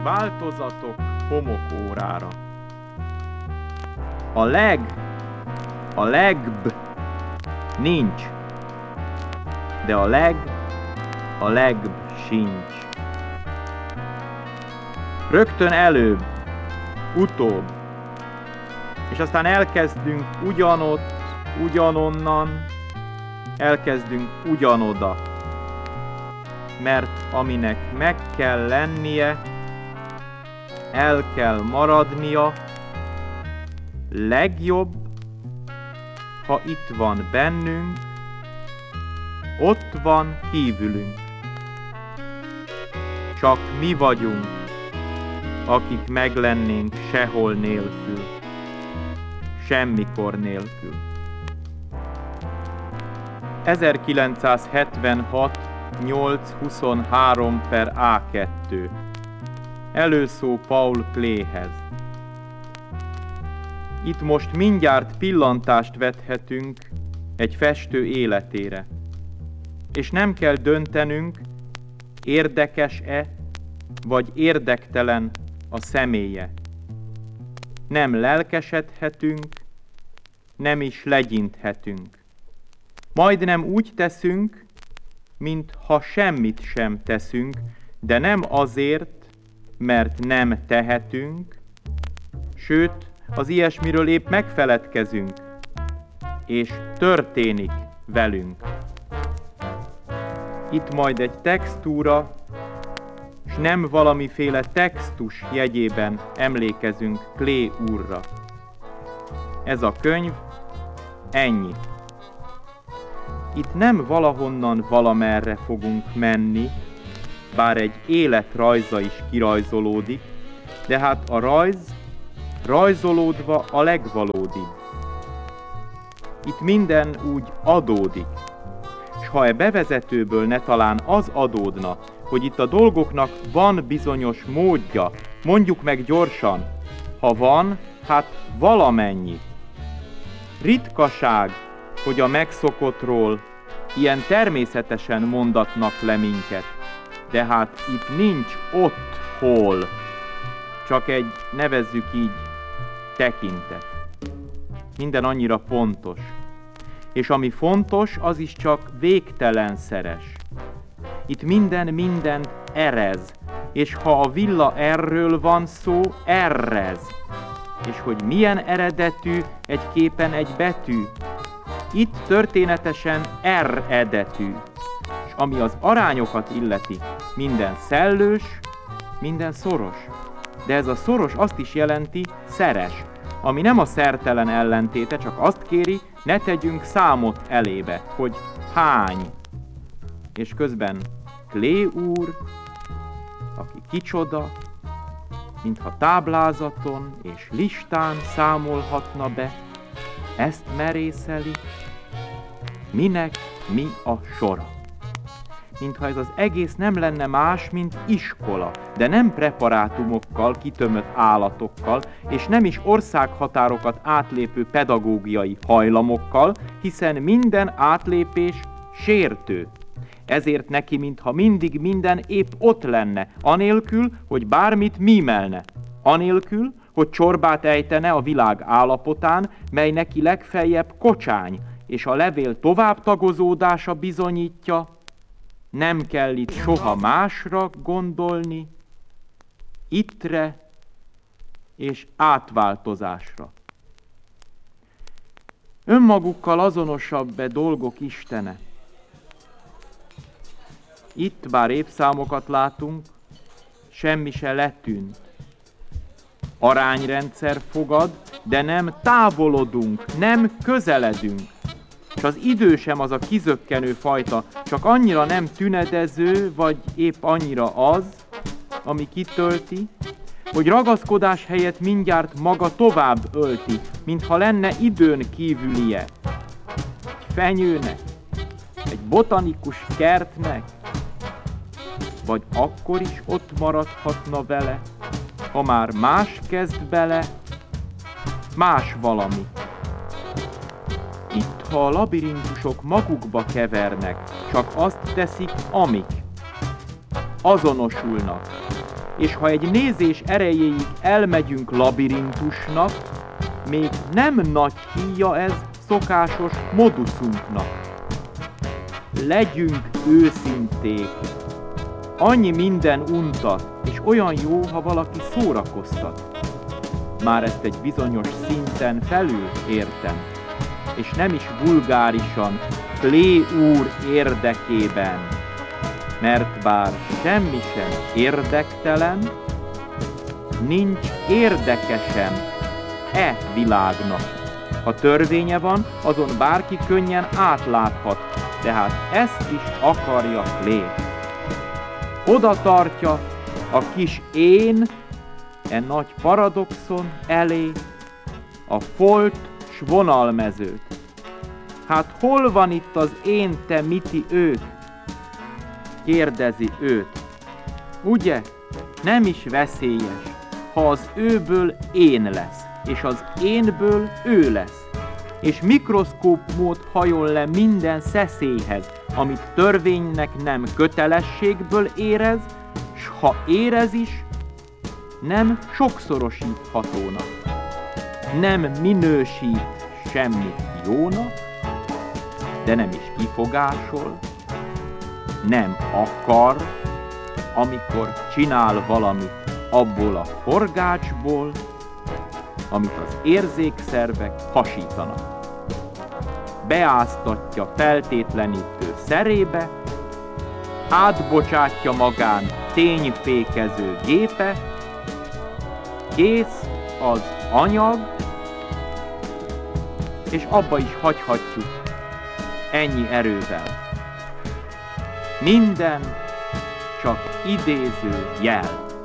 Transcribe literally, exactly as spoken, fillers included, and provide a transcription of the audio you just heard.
változatok homokórára. A leg, a legb nincs, de a leg, a legb sincs. Rögtön előbb, utóbb, és aztán elkezdünk ugyanott, ugyanonnan, elkezdünk ugyanoda, mert aminek meg kell lennie, el kell maradnia, legjobb, ha itt van bennünk, ott van kívülünk. Csak mi vagyunk, akik meglennénk sehol nélkül, semmikor nélkül. ezerkilencszázhetvenhat nyolc huszonhárom per á kettő. Előszó Paul Kléhez. Itt most mindjárt pillantást vethetünk egy festő életére, és nem kell döntenünk, érdekes-e, vagy érdektelen a személye. Nem lelkesedhetünk, nem is legyinthetünk. Majdnem úgy teszünk, mintha semmit sem teszünk, de nem azért, mert nem tehetünk, sőt, az ilyesmiről épp megfeledkezünk, és történik velünk. Itt majd egy textúra, s nem valamiféle textus jegyében emlékezünk Klé úrra. Ez a könyv ennyi. Itt nem valahonnan valamerre fogunk menni, bár egy életrajza is kirajzolódik, de hát a rajz rajzolódva a legvalódibb. Itt minden úgy adódik, s ha e bevezetőből ne talán az adódna, hogy itt a dolgoknak van bizonyos módja, mondjuk meg gyorsan, ha van, hát valamennyi. Ritkaság, hogy a megszokottról ilyen természetesen mondatnak le minket, de hát itt nincs ott hol, csak egy, nevezzük így, tekintet. Minden annyira pontos. És ami fontos, az is csak végtelenszeres. Itt minden mindent erez, és ha a villa erről van szó, errez. És hogy milyen eredetű egy képen egy betű, itt történetesen R-edetű. És ami az arányokat illeti, minden szellős, minden szoros. De ez a szoros azt is jelenti szeres, ami nem a szertelen ellentéte, csak azt kéri, ne tegyünk számot elébe, hogy hány. És közben Klé úr, aki kicsoda, mintha táblázaton és listán számolhatna be, ezt merészeli, minek mi a sora. Mintha ez az egész nem lenne más, mint iskola, de nem preparátumokkal, kitömött állatokkal, és nem is országhatárokat átlépő pedagógiai hajlamokkal, hiszen minden átlépés sértő. Ezért neki, mintha mindig minden épp ott lenne, anélkül, hogy bármit mímelne, anélkül, hogy csorbát ejtene a világ állapotán, mely neki legfeljebb kocsány, és a levél tovább tagozódása bizonyítja, nem kell itt soha másra gondolni, ittre és átváltozásra. Önmagukkal azonosabb-e dolgok istene? Itt bár évszámokat látunk, semmi se letűnt. Arányrendszer fogad, de nem távolodunk, nem közeledünk. És az idő sem az a kizökkenő fajta, csak annyira nem tünedező, vagy épp annyira az, ami kitölti, hogy ragaszkodás helyett mindjárt maga tovább ölti, mintha lenne időn kívülie. Egy fenyőnek, egy botanikus kertnek, vagy akkor is ott maradhatna vele, ha már más kezd bele, más valami. Itt, ha a labirintusok magukba kevernek, csak azt teszik, amik azonosulnak, és ha egy nézés erejéig elmegyünk labirintusnak, még nem nagy híja ez szokásos moduszunknak. Legyünk őszinték. Annyi minden untat, és olyan jó, ha valaki szórakoztat. Már ezt egy bizonyos szinten felül értem, és nem is vulgárisan, Plé úr érdekében, mert bár semmi sem érdektelen, nincs érdekesem e világnak. Ha törvénye van, azon bárki könnyen átláthat, tehát ezt is akarja Plé. Oda tartja a kis én e nagy paradoxon elé a folt s vonalmezőt. Hát hol van itt az én, te miti őt? Kérdezi őt. Ugye, nem is veszélyes, ha az őből én lesz, és az énből ő lesz, és mikroszkóp mód hajol le minden szeszélyhez, amit törvénynek nem kötelességből érez, s ha érez is, nem sokszorosíthatónak, nem minősít semmit jónak, de nem is kifogásol, nem akar, amikor csinál valamit abból a forgácsból, amit az érzékszervek hasítanak. Beáztatja feltétlenítő szerébe, átbocsátja magán tényfékező gépe, kész az anyag, és abba is hagyhatjuk ennyi erővel. Minden csak idéző jel.